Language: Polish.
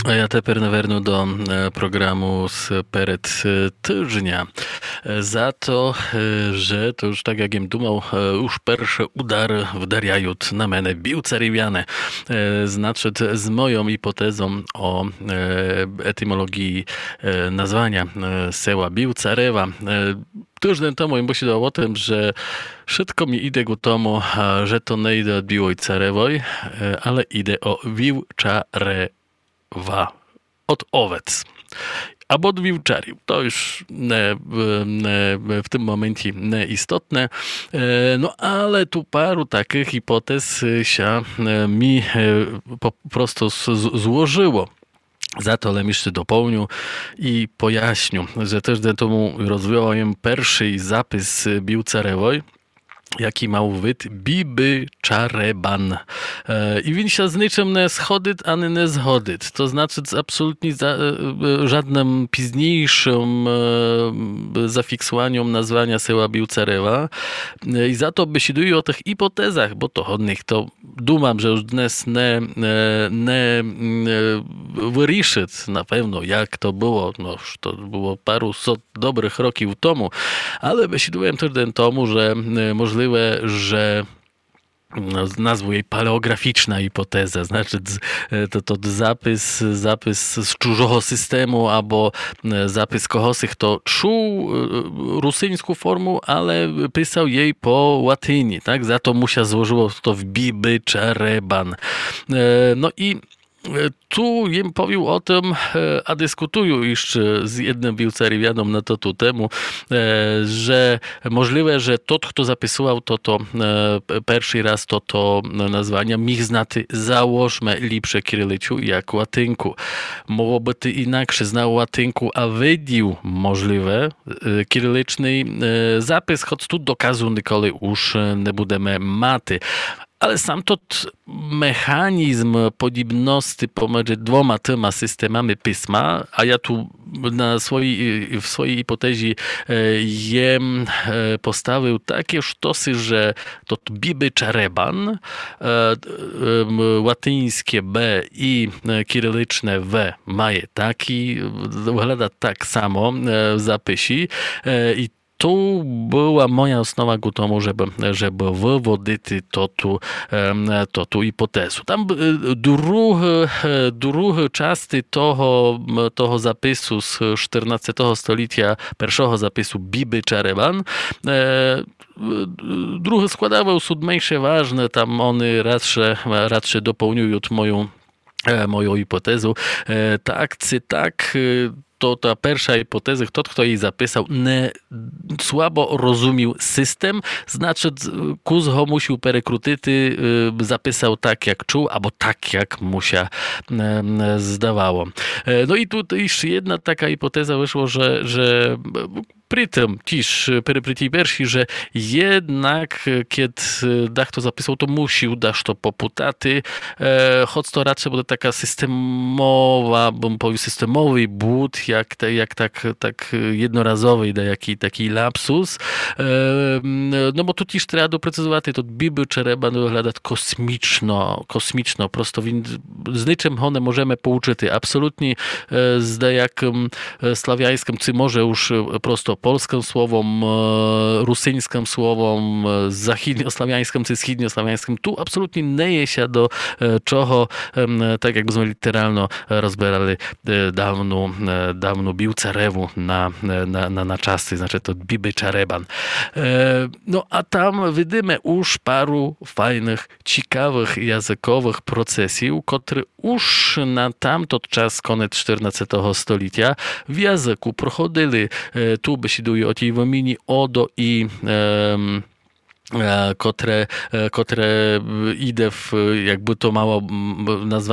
A ja тепер наверну до programu перед тижня. За то, że to już tak jak jem думав, już pierwsze udary wdariają na mnie biłcarywiane. Znaczy, z moją hipotezą o etymologii nazwania seła Biłcarewa. Tydzień temu im powiedział o tym, że wszystko mi idzie ku tomu, że to nie idzie od Biłojcarewoj, ale idzie o Wiłczarewa. Od owiec. Albo od wilczariów. To już w tym momencie nieistotne. No ale tu paru takich hipotez się mi po prostu złożyło. Za to jeszcze dopełnił i pojaśnił, że też do temu rozwijałem pierwszy zapis Biłcarewoj, jaki mał wyd Biby Czareban. I він się z niczym nie schodit, ani nie zhodit. To znaczy absolutnie żadnym późniejszym zafiksowaniom nazwania seła Biłcarewa. I za to besieduję o tych hipotezach, bo to od nich to dumam, że już dnes nie wyryszyć na pewno, jak to było. No, to było paru dobrych roków temu, ale besieduję też temu, że możliwe, że nazwę jej paleograficzna hipoteza, znaczy to zapis z czужого systemu albo zapis kohosych to czuł rusyńską formę, ale pisał jej po łatyni, tak? Za to mu się złożyło to w Biby Czareban. No i tu jem powił o tym, a dyskutują jeszcze z jednym biłcarywianą na to temu, że możliwe, że tot, kto zapisywał to pierwszy raz to nazwania, mógł znać, załóżmy, lepsze kiryliczu jak łatynku. Mogłoby ty inaczej znał łatynku, a wydził możliwe kirylyczny zapis, choć tu dokazu nikoли już nie będziemy maty. Ale sam to mechanizm podobności pomiędzy dwoma tyma systemami pisma, a ja tu w swojej hipotezie jem postawił takie sztosy, że to Biby Czareban, łatyńskie B i kirylyczne W mają taki, wygląda tak samo w zapisie i tu była moja osnowa ku tomu, żeby wywodzić tu hipotezu. Tam drugi części toho zapisu z XIV stulecia, pierwszego zapisu Biby Czareban, drugi składawał mniejsze ważne, tam one raczej dopełniują moją hipotezę. Tak, to ta pierwsza hipoteza, kto jej zapisał, nie słabo rozumiał system, znaczy kuz go musiał perekrutyty, zapisał tak jak czuł, albo tak jak mu się zdawało. No i tu jeszcze jedna taka hipoteza wyszła, że przy tym też, przy tej wersji, że jednak kiedy dach to zapisał, to musiał dać to poputaty, choć to raczej będzie taka systemowa, bym powiedział systemowy błąd, jak tak jednorazowy, taki lapsus. No bo tu też trzeba doprecyzować, to Biby Czareban wygląda kosmiczno, prosto z niczym one możemy pouczyć. Absolutnie z jakim slawiańskim, czy może już prosto polskim słowom, rusyńskim słowom, zachodnioslawiańskim czy wschodnioslawiańskim. Tu absolutnie nie jest się do czego, tak jakbyśmy literalno rozbierali dawną Biłcarewą na czasy, znaczy to Biby Czareban. No a tam widzimy już paru fajnych, ciekawych językowych procesów, które już na tamto czas, koniec XIV stulecia, w języku prochodzili. Tu besieduję o tej wymianie odo i które idę jakby to mało nazwać